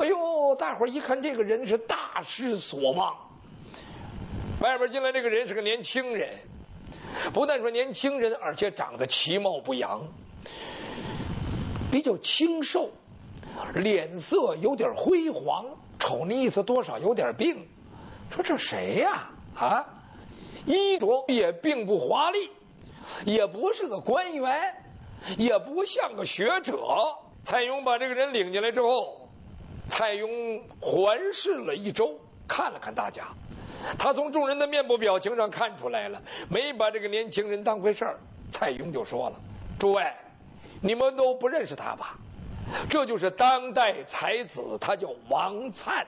哎呦，大伙儿一看这个人是大失所望。外边进来这个人是个年轻人，不但说年轻人，而且长得其貌不扬，比较清瘦，脸色有点灰黄，瞅那意思多少有点病。说这谁呀？衣着也并不华丽，也不是个官员，也不像个学者。蔡邕把这个人领进来之后，蔡邕环视了一周，看了看大家，他从众人的面部表情上看出来了，没把这个年轻人当回事儿。蔡邕就说了：“诸位，你们都不认识他吧？这就是当代才子，他叫王粲。”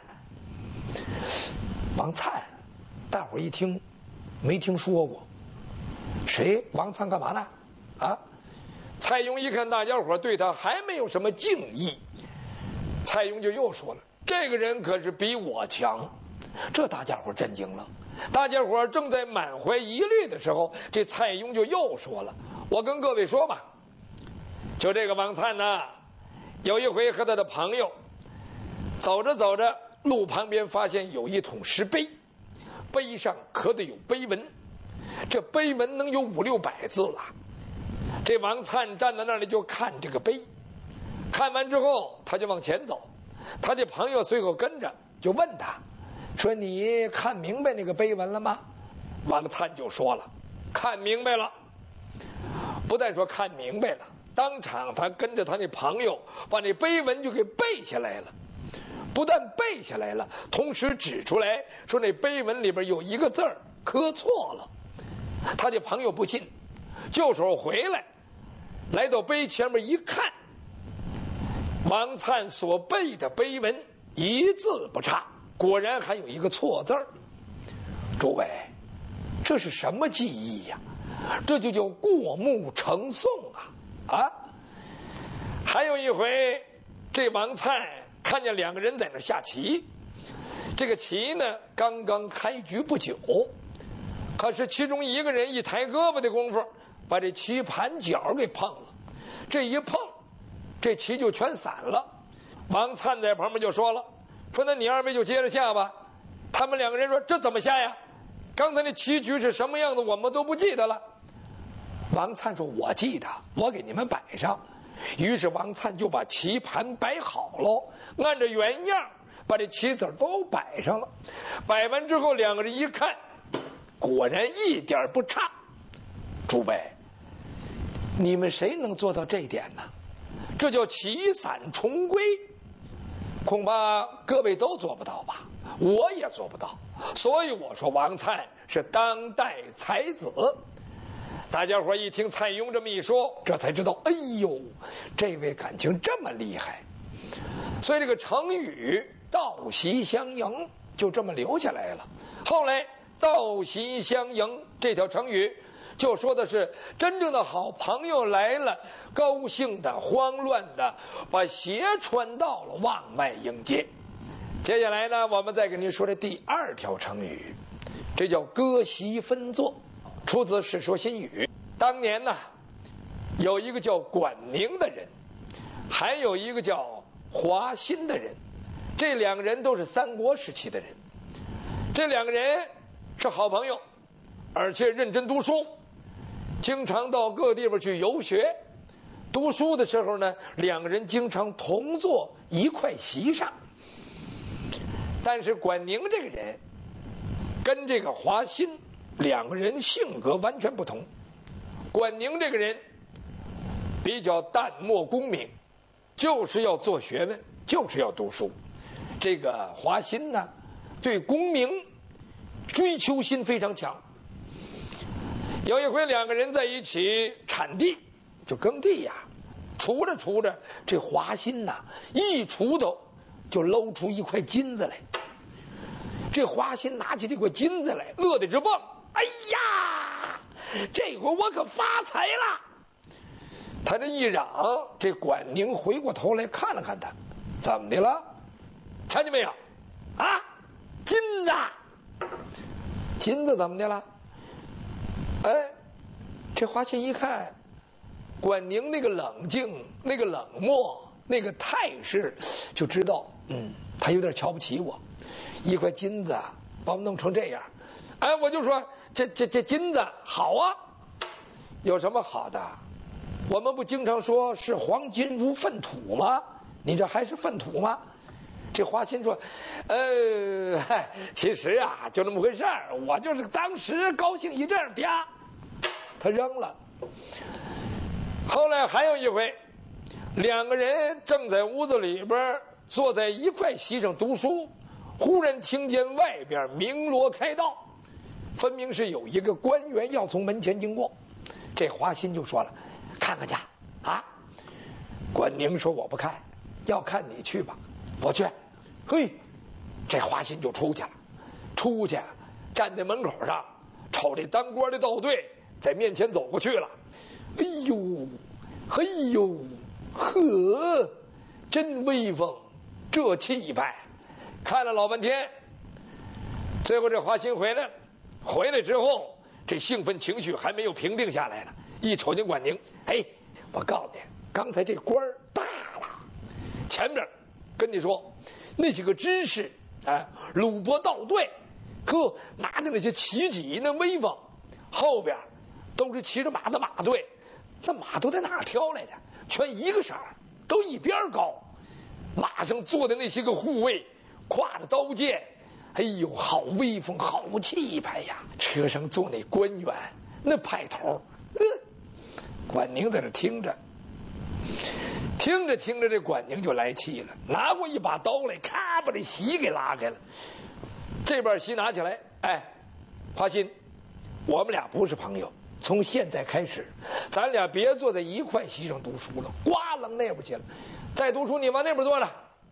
王粲，大伙儿一听没听说过，谁？王粲干嘛呢？蔡邕一看大家伙对他还没有什么敬意，蔡邕就又说了：“这个人可是比我强。”这大家伙震惊了。大家伙正在满怀疑虑的时候，这蔡邕就又说了：“我跟各位说吧，就这个王粲呢，有一回和他的朋友走着走着，路旁边发现有一桶石碑，碑上刻的有碑文，这碑文能有500-600字了。这王粲站在那里就看这个碑，看完之后他就往前走，他的朋友随后跟着，就问他说：“你看明白那个碑文了吗？”王粲就说了：“看明白了。”不但说看明白了，当场他跟着他那朋友把那碑文就给背下来了。不但背下来了，同时指出来说那碑文里边有一个字儿刻错了。他的朋友不信，就手回来，来到碑前面一看，王粲所背的碑文一字不差，果然还有一个错字儿。诸位，这是什么技艺呀？这就叫过目成诵啊！还有一回，这王粲看见2个人在那下棋，这个棋呢刚刚开局不久，可是其中一个人一抬胳膊的功夫，把这棋盘角给碰了，这一碰，这棋就全散了。王粲在旁边就说了：“说那你2位就接着下吧。”他们2个人说：“这怎么下呀？刚才那棋局是什么样的，我们都不记得了。”王粲说：“我记得，我给你们摆上。”于是王粲就把棋盘摆好了，按照原样把这棋子都摆上了。摆完之后，2个人一看，果然一点不差。诸位，你们谁能做到这一点呢？这叫棋散重归，恐怕各位都做不到吧，我也做不到。所以我说王粲是当代才子。大家伙一听蔡邕这么一说，这才知道，哎呦，这位感情这么厉害。所以这个成语道席相迎就这么留下来了。后来道席相迎这条成语就说的是真正的好朋友来了，高兴的慌乱的把鞋穿到了，往外迎接。接下来呢，我们再给您说这第2条成语，这叫割席分坐，出自《世说新语》。当年呢，有一个叫管宁的人，还有一个叫华歆的人，这2个人都是三国时期的人。这2个人是好朋友，而且认真读书，经常到各地方去游学。读书的时候呢，2个人经常同坐一块席上。但是管宁这个人跟这个华歆2个人性格完全不同。管宁这个人比较淡漠功名，就是要做学问，就是要读书。这个华歆呢，对功名追求心非常强。有一回2个人在一起铲地，就耕地呀，锄着锄着，这华歆呐一锄头就搂出一块金子来。这华歆拿起这块金子来，乐得直蹦，哎呀，这回我可发财了。他这一嚷，这管宁回过头来看了看他，怎么的了？瞧见没有啊？金子，金子怎么的了？哎，这华歆一看管宁那个冷静，那个冷漠， 那个态势就知道，他有点瞧不起我。一块金子把我弄成这样，哎，我就说这金子好啊，有什么好的？我们不经常说是黄金如粪土吗？你这还是粪土吗？这华歆说，其实啊就那么回事儿，我就是当时高兴一阵，啪，他扔了。后来还有一回，两个人正在屋子里边坐在一块席上读书，忽然听见外边鸣锣开道，分明是有一个官员要从门前经过。这华歆就说了，看看去啊。管宁说我不看，要看你去吧。我去。嘿，这华歆就出去了，站在门口上，瞅这当官的道队在面前走过去了。哎呦，嘿呦，呵，真威风，这气派！看了老半天，最后这华歆回来之后，这兴奋情绪还没有平定下来呢。一瞅见管宁，哎，我告诉你，刚才这官大了，前面跟你说。那几个知识鲁伯道队，呵，拿着那些旗戟那威风，后边都是骑着马的马队，这马都在哪儿挑来的？全一个色儿，都一边高。马上坐的那些个护卫，挎着刀剑，哎呦，好威风，好气派呀！车上坐那官员，那派头，管宁在这听着。听着，这管宁就来气了，拿过一把刀来，咔把这席给拉开了。这边席拿起来，哎，华歆，我们俩不是朋友，从现在开始，咱俩别坐在一块席上读书了，呱楞那边去了。再读书你往那边坐着。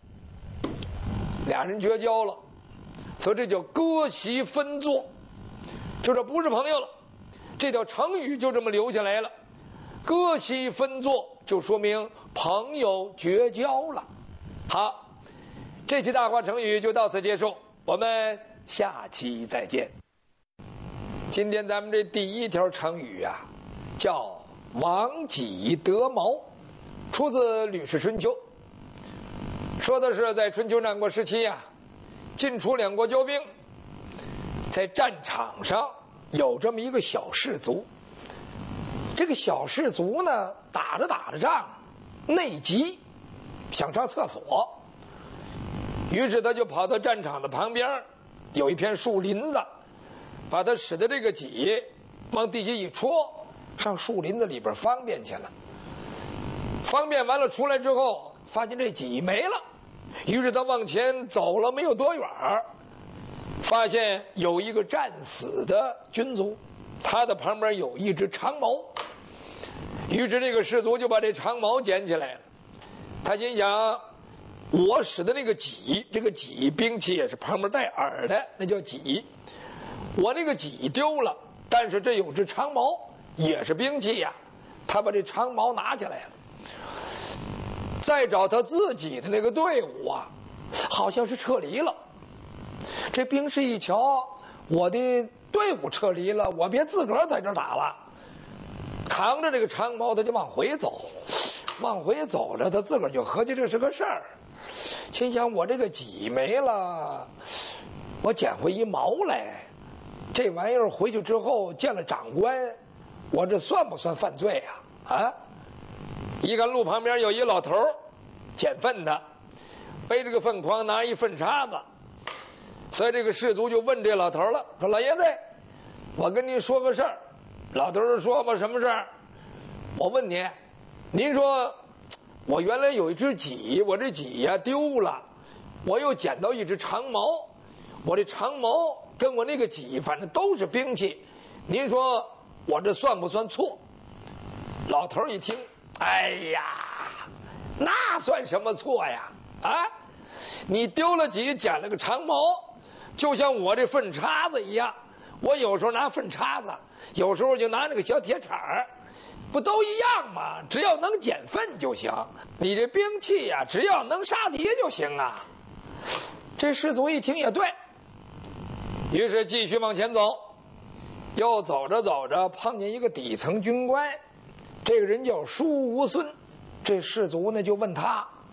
俩人绝交了，所以这叫割席分坐，就这不是朋友了。这条成语就这么留下来了。割席分坐就说明朋友绝交了。好，这期大话成语就到此结束，我们下期再见。今天咱们这第一条成语啊，叫王己得矛，出自《吕氏春秋》，说的是在春秋战国时期啊，晋楚两国交兵，在战场上有这么一个小士卒。这个小士卒呢，打着仗，内急，想上厕所，于是他就跑到战场的旁边，有一片树林子，把他使的这个戟往地下一戳，上树林子里边方便去了。方便完了出来之后，发现这戟没了，于是他往前走了没有多远，发现有一个战死的军卒，他的旁边有一只长矛。于是这个士卒就把这长矛捡起来了。他心想，我使的那个戟，这个戟兵器也是旁边带耳的，那叫戟。我那个戟丢了，但是这有只长矛，也是兵器呀。他把这长矛拿起来了。再找他自己的那个队伍啊，好像是撤离了。这兵士一瞧，我的队伍撤离了，我别自个儿在这打了。扛着这个长矛，他就往回走，着，他自个儿就合计这是个事儿，心想我这个戟没了，我捡回一矛来，这玩意儿回去之后见了长官，我这算不算犯罪啊？一看路旁边有一老头捡粪的，背着个粪筐，拿一粪叉子，所以这个士卒就问这老头了，说老爷子，我跟您说个事儿。老头说吧，什么事儿？我问你，您说我原来有一只戟，我这戟呀丢了，我又捡到一只长矛，我这长矛跟我那个戟反正都是兵器，您说我这算不算错？老头一听，哎呀，那算什么错呀？你丢了戟，捡了个长矛，就像我这粪叉子一样，我有时候拿粪叉子，有时候就拿那个小铁铲儿，不都一样吗？只要能捡粪就行。你这兵器呀，只要能杀敌就行啊。这士卒一听也对，于是继续往前走，又走着碰见一个底层军官，这个人叫舒无孙。这士卒呢就问他，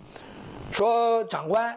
说长官，